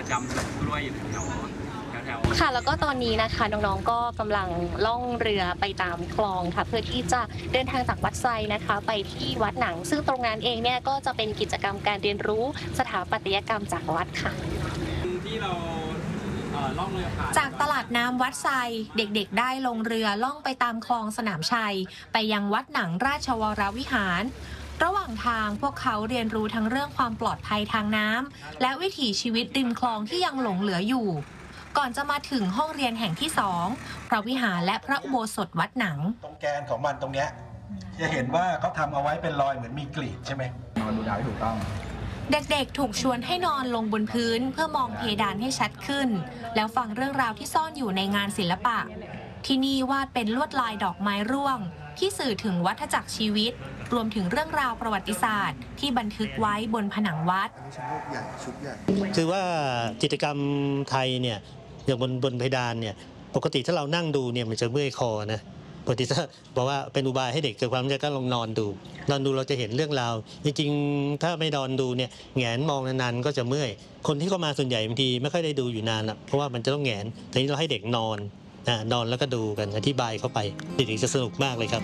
จำสวนกล้วยอยู่แถวค่ะแล้วก็ตอนนี้นะคะน้องๆก็กำลังล่องเรือไปตามคลองค่ะเพื่อที่จะเดินทางจากวัดไซนะคะไปที่วัดหนังซึ่งตรงนั้นเองเนี่ยก็จะเป็นกิจกรรมการเรียนรู้สถาปัตยกรรมจากวัดค่ะที่เราล่องเรือผ่านจากตลาดน้ำวัดไซเด็กๆได้ลงเรือล่องไปตามคลองสนามชัยไปยังวัดหนังราชวรวิหารระหว่างทางพวกเขาเรียนรู้ทั้งเรื่องความปลอดภัยทางน้ำและวิถีชีวิตริมคลองที่ยังหลงเหลืออยู่ก่อนจะมาถึงห้องเรียนแห่งที่2พระวิหารและพระอุโบสถวัดหนังตรงแกนของมันตรงเนี้ยจะเห็นว่าเขาทำเอาไว้เป็นรอยเหมือนมีกรีดใช่ไหมนอนดูดาวถูกต้องเด็กๆถูกชวนให้นอนลงบนพื้นเพื่อมองเพดานให้ชัดขึ้นแล้วฟังเรื่องราวที่ซ่อนอยู่ในงานศิลปะที่นี่วาดเป็นลวดลายดอกไม้ร่วงที่สื่อถึงวัฏจักรชีวิตรวมถึงเรื่องราวประวัติศาสตร์ที่บันทึกไว้บนผนังวัดคือว่าจิตรกรรมไทยเนี่ยอย่างบนเพดานเนี่ยปกติถ้าเรานั่งดูเนี่ยมันจะเมื่อยคอนะปกติถ้าบอกว่าเป็นอุบายให้เด็กเกิดความรู้ก็ลองนอนดูเราจะเห็นเรื่องราวจริงๆถ้าไม่นอนดูเนี่ยแงนมองนานๆก็จะเมื่อยคนที่เข้ามาส่วนใหญ่บางทีไม่ค่อยได้ดูอยู่นานเพราะว่ามันจะต้องแงนแต่นี้เราให้เด็กนอนแล้วก็ดูกันอธิบายเข้าไปเด็กๆจะสนุกมากเลยครับ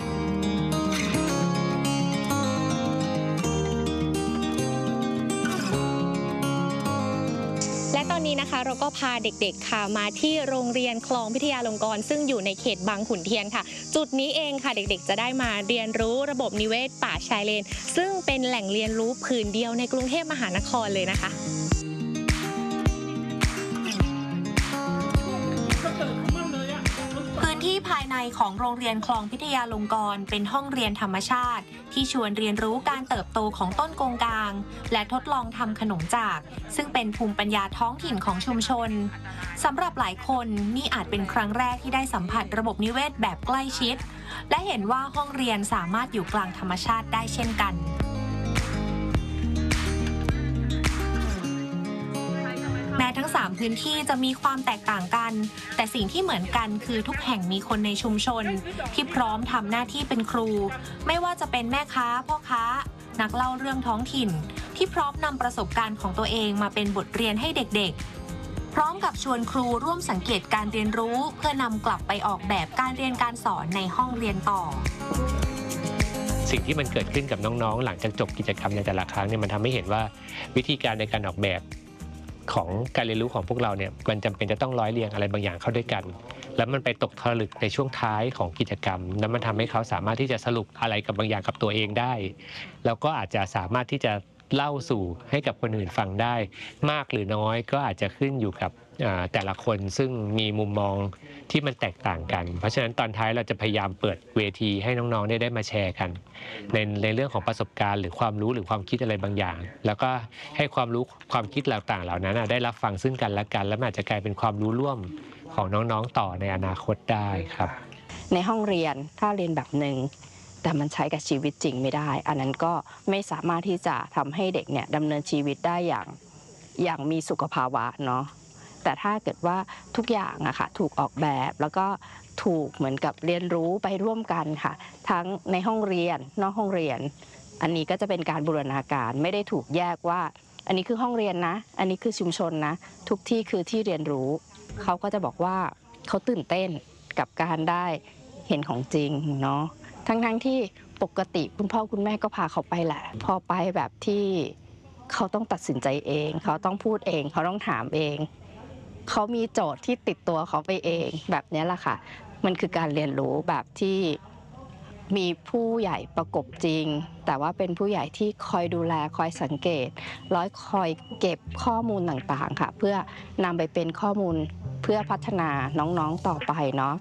และตอนนี้นะคะเราก็พาเด็กๆค่ะมาที่โรงเรียนคลองพิทยาลงกรณ์ซึ่งอยู่ในเขตบางขุนเทียนค่ะจุดนี้เองค่ะเด็กๆจะได้มาเรียนรู้ระบบนิเวศป่าชายเลนซึ่งเป็นแหล่งเรียนรู้ผืนเดียวในกรุงเทพมหานครเลยนะคะพื้นที่ภายในของโรงเรียนคลองพิทยาลงกรณ์เป็นห้องเรียนธรรมชาติที่ชวนเรียนรู้การเติบโตของต้นกงกางและทดลองทำขนมจากซึ่งเป็นภูมิปัญญาท้องถิ่นของชุมชนสำหรับหลายคนนี่อาจเป็นครั้งแรกที่ได้สัมผัสระบบนิเวศแบบใกล้ชิดและเห็นว่าห้องเรียนสามารถอยู่กลางธรรมชาติได้เช่นกันแม้ทั้ง3พื้นที่จะมีความแตกต่างกันแต่สิ่งที่เหมือนกันคือทุกแห่งมีคนในชุมชนที่พร้อมทำหน้าที่เป็นครูไม่ว่าจะเป็นแม่ค้าพ่อค้านักเล่าเรื่องท้องถิ่นที่พร้อมนำประสบการณ์ของตัวเองมาเป็นบทเรียนให้เด็กๆพร้อมกับชวนครูร่วมสังเกตการเรียนรู้เพื่อนำกลับไปออกแบบการเรียนการสอนในห้องเรียนต่อสิ่งที่มันเกิดขึ้นกับน้องๆหลังจากจบกิจกรรมในแต่ละครั้งเนี่ยมันทำให้เห็นว่าวิธีการในการออกแบบของการเรียนรู้ของพวกเราเนี่ยมันจำเป็นจะต้องร้อยเรียงอะไรบางอย่างเข้าด้วยกันแล้วมันไปตกผลึกในช่วงท้ายของกิจกรรมแล้วมันทำให้เขาสามารถที่จะสรุปอะไรกับบางอย่างกับตัวเองได้แล้วก็อาจจะสามารถที่จะเล่าสู่ให้กับคนอื่นฟังได้มากหรือน้อยก็อาจจะขึ้นอยู่กับแต่ละคนซึ่งมีมุมมองที่มันแตกต่างกันเพราะฉะนั้นตอนท้ายเราจะพยายามเปิดเวทีให้น้องๆได้มาแชร์กันในเรื่องของประสบการณ์หรือความรู้หรือความคิดอะไรบางอย่างแล้วก็ให้ความรู้ความคิดต่างๆเหล่านั้นได้รับฟังซึ่งกันและกันแล้วมันอาจจะกลายเป็นความรู้ร่วมของน้องๆต่อในอนาคตได้ครับในห้องเรียนถ้าเรียนแบบหนึ่งแต่มันใช้กับชีวิตจริงไม่ได้อันนั้นก็ไม่สามารถที่จะทำให้เด็กเนี่ยดำเนินชีวิตได้อย่างมีสุขภาวะเนาะแต่ถ้าเกิดว่าทุกอย่างอะค่ะถูกออกแบบแล้วก็ถูกเหมือนกับเรียนรู้ไปร่วมกันค่ะทั้งในห้องเรียนนอกห้องเรียนอันนี้ก็จะเป็นการบูรณาการไม่ได้ถูกแยกว่าอันนี้คือห้องเรียนนะอันนี้คือชุมชนนะทุกที่คือที่เรียนรู้เขาก็จะบอกว่าเขาตื่นเต้นกับการได้เห็นของจริงเนาะทั้งที่ปกติคุณพ่อคุณแม่ก็พาเขาไปแหละพอไปแบบที่เขาต้องตัดสินใจเองเขาต้องพูดเองเขาต้องถามเองเขามีโจทย์ที่ติดตัวเขาไปเองแบบนี้แหละค่ะมันคือการเรียนรู้แบบที่มีผู้ใหญ่ประกบจริงแต่ว่าเป็นผู้ใหญ่ที่คอยดูแลคอยสังเกตแล้วคอยเก็บข้อมูลต่างๆค่ะเพื่อนำไปเป็นข้อมูลเพื่อพัฒนาน้องๆต่อไปเนาะ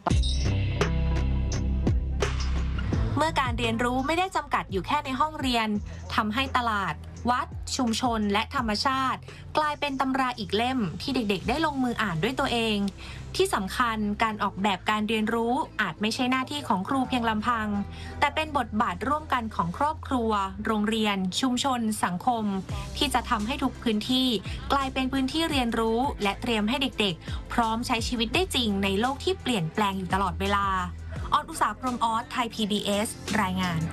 เมื่อการเรียนรู้ไม่ได้จำกัดอยู่แค่ในห้องเรียนทำให้ตลาดวัดชุมชนและธรรมชาติกลายเป็นตำราอีกเล่มที่เด็กๆได้ลงมืออ่านด้วยตัวเองที่สำคัญการออกแบบการเรียนรู้อาจไม่ใช่หน้าที่ของครูเพียงลำพังแต่เป็นบทบาทร่วมกันของครอบครัวโรงเรียนชุมชนสังคมที่จะทำให้ทุกพื้นที่กลายเป็นพื้นที่เรียนรู้และเตรียมให้เด็กๆพร้อมใช้ชีวิตได้จริงในโลกที่เปลี่ยนแปลงอยู่ตลอดเวลาออนอุษาพรหมออสไทย PBS รายงาน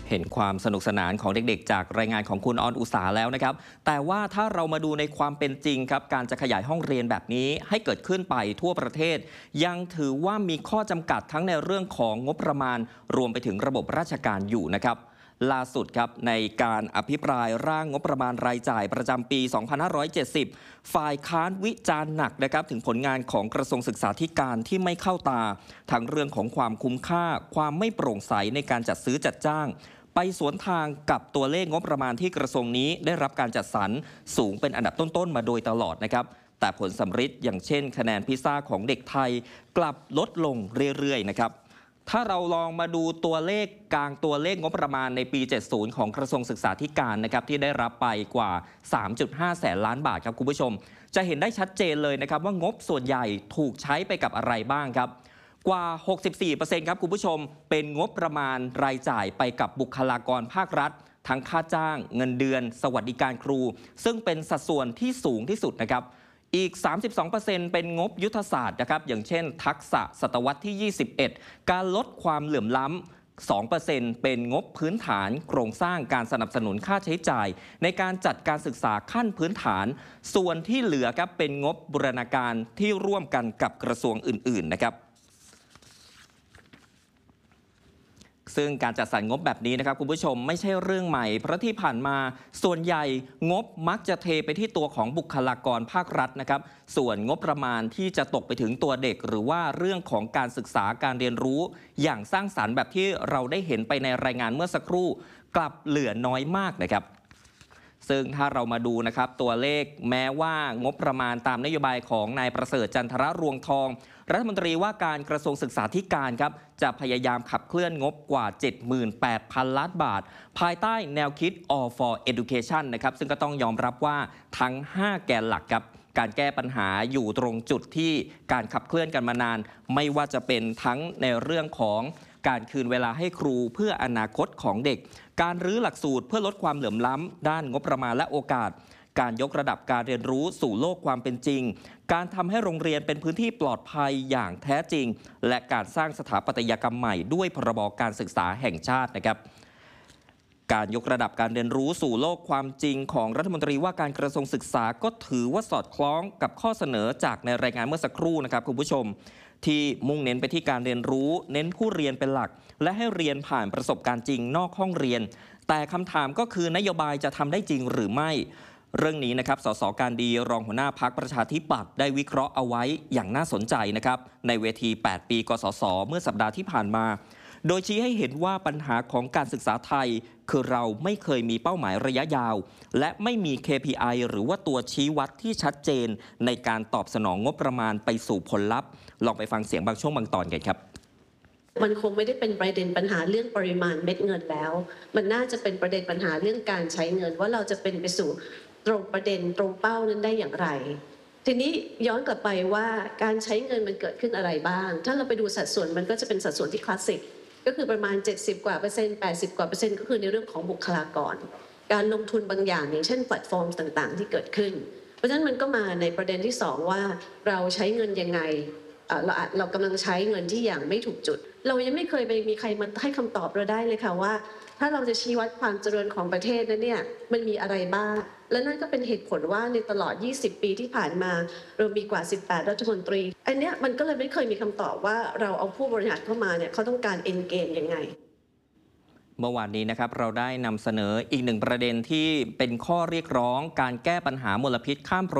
เห็นความสนุกสนานของเด็กๆจากรายงานของคุณออนอุษาแล้วนะครับแต่ว่าถ้าเรามาดูในความเป็นจริงครับการจะขยายห้องเรียนแบบนี้ให้เกิดขึ้นไปทั่วประเทศยังถือว่ามีข้อจำกัดทั้งในเรื่องของงบประมาณรวมไปถึงระบบราชการอยู่นะครับล่าสุดครับในการอภิปรายร่างงบประมาณรายจ่ายประจำปี 2570 ฝ่ายค้านวิจารณ์หนักนะครับถึงผลงานของกระทรวงศึกษาธิการที่ไม่เข้าตาทั้งเรื่องของความคุ้มค่าความไม่โปร่งใสในการจัดซื้อจัดจ้างไปสวนทางกับตัวเลขงบประมาณที่กระทรวงนี้ได้รับการจัดสรรสูงเป็นอันดับต้นๆมาโดยตลอดนะครับแต่ผลสำฤทธิ์อย่างเช่นคะแนนพิซซ่าของเด็กไทยกลับลดลงเรื่อยๆนะครับถ้าเราลองมาดูตัวเลขกลางตัวเลขงบประมาณในปี 70 ของกระทรวงศึกษาธิการนะครับที่ได้รับไปกว่า 3.5 แสนล้านบาทครับคุณผู้ชมจะเห็นได้ชัดเจนเลยนะครับว่างบส่วนใหญ่ถูกใช้ไปกับอะไรบ้างครับกว่า 64% ครับคุณผู้ชมเป็นงบประมาณรายจ่ายไปกับบุคลากรภาครัฐทั้งค่าจ้างเงินเดือนสวัสดิการครูซึ่งเป็นสัดส่วนที่สูงที่สุดนะครับอีก 32% เป็นงบยุทธศาสตร์นะครับอย่างเช่นทักษะศตวรรษที่ 21 การลดความเหลื่อมล้ำ 2% เป็นงบพื้นฐานโครงสร้างการสนับสนุนค่าใช้จ่ายในการจัดการศึกษาขั้นพื้นฐานส่วนที่เหลือครับเป็นงบบูรณาการที่ร่วมกันกับกระทรวงอื่นๆนะครับซึ่งการจัดสรรงบแบบนี้นะครับคุณผู้ชมไม่ใช่เรื่องใหม่เพราะที่ผ่านมาส่วนใหญ่งบมักจะเทไปที่ตัวของบุคลากรภาครัฐนะครับส่วนงบประมาณที่จะตกไปถึงตัวเด็กหรือว่าเรื่องของการศึกษาการเรียนรู้อย่างสร้างสรรค์แบบที่เราได้เห็นไปในรายงานเมื่อสักครู่กลับเหลือน้อยมากนะครับซึ่งถ้าเรามาดูนะครับตัวเลขแม้ว่างบประมาณตามนโยบายของนายประเสริฐจันทรรวงทองรัฐมนตรีว่าการกระทรวงศึกษาธิการครับจะพยายามขับเคลื่อนงบกว่า 78,000 ล้านบาทภายใต้แนวคิด All for Education นะครับซึ่งก็ต้องยอมรับว่าทั้ง 5 แกนหลักครับการแก้ปัญหาอยู่ตรงจุดที่การขับเคลื่อนกันมานานไม่ว่าจะเป็นทั้งในเรื่องของการคืนเวลาให้ครูเพื่ออนาคตของเด็กการรื้อหลักสูตรเพื่อลดความเหลื่อมล้ำด้านงบประมาณและโอกาสการยกระดับการเรียนรู้สู่โลกความเป็นจริงการทำให้โรงเรียนเป็นพื้นที่ปลอดภัยอย่างแท้จริงและการสร้างสถาปัตยกรรมใหม่ด้วยพรบการศึกษาแห่งชาตินะครับการยกระดับการเรียนรู้สู่โลกความจริงของรัฐมนตรีว่าการกระทรวงศึกษาก็ถือว่าสอดคล้องกับข้อเสนอจากในรายงานเมื่อสักครู่นะครับคุณผู้ชมที่มุ่งเน้นไปที่การเรียนรู้เน้นผู้เรียนเป็นหลักและให้เรียนผ่านประสบการณ์จริงนอกห้องเรียนแต่คำถามก็คือนโยบายจะทำได้จริงหรือไม่เรื่องนี้นะครับสสการดีรองหัวหน้าพรรคประชาธิปัตย์ได้วิเคราะห์เอาไว้อย่างน่าสนใจนะครับในเวที 8 ปีกสศเมื่อสัปดาห์ที่ผ่านมาโดยชี้ให้เห็นว่าปัญหาของการศึกษาไทยคือเราไม่เคยมีเป้าหมายระยะยาวและไม่มี KPI หรือว่าตัวชี้วัดที่ชัดเจนในการตอบสนองงบประมาณไปสู่ผลลัพธ์ลองไปฟังเสียงบางช่วงบางตอนกันครับมันคงไม่ได้เป็นประเด็นปัญหาเรื่องปริมาณเม็ดเงินแล้วมันน่าจะเป็นประเด็นปัญหาเรื่องการใช้เงินว่าเราจะเป็นไปสู่ตรงประเด็นตรงเป้านั้นได้อย่างไรทีนี้ย้อนกลับไปว่าการใช้เงินมันเกิดขึ้นอะไรบ้างถ้าเราไปดูสัดส่วนมันก็จะเป็นสัดส่วนที่คลาสสิกก็คือประมาณ70 กว่าเปอร์เซ็นต์80 กว่าเปอร์เซ็นต์ก็คือในเรื่องของบุคลากรการลงทุนบางอย่างอย่างเช่นแพลตฟอร์มต่างๆที่เกิดขึ้นเพราะฉะนั้นมันก็มาในประเด็นที่2ว่าเราใช้เงินยังไงเรากำลังใช้เงินที่อย่างไม่ถูกจุดเรายังไม่เคยมีใครมาให้คำตอบเราได้เลยค่ะว่าถ้าเราจะชี้วัดความเจริญของประเทศนั้นเนี่ยมันมีอะไรบ้างและนั่นก็เป็นเหตุผลว่าในตลอด20 ปีที่ผ่านมาเรามีกว่า18รัฐมนตรีอันเนี้ยมันก็เลยไม่เคยมีคำตอบว่าเราเอาผู้บริหารเข้ามาเนี่ยเขาต้องการเอ็นเกมยังไงเมื่อวานนี้นะครับเราได้นำเสนออีกหนึ่งประเด็นที่เป็นข้อเรียกร้องการแก้ปัญหามลพิษข้ามพรม